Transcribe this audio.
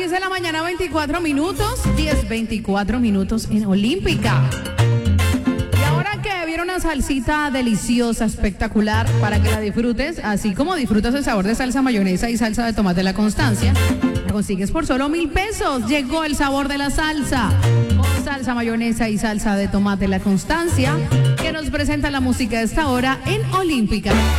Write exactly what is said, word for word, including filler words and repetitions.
diez de la mañana, veinticuatro minutos, diez, veinticuatro minutos en Olímpica. Y ahora que viene una salsita deliciosa, espectacular, para que la disfrutes, así como disfrutas el sabor de salsa mayonesa y salsa de tomate La Constancia, la consigues por solo mil pesos. Llegó el sabor de la salsa, con salsa mayonesa y salsa de tomate La Constancia, que nos presenta la música de esta hora en Olímpica.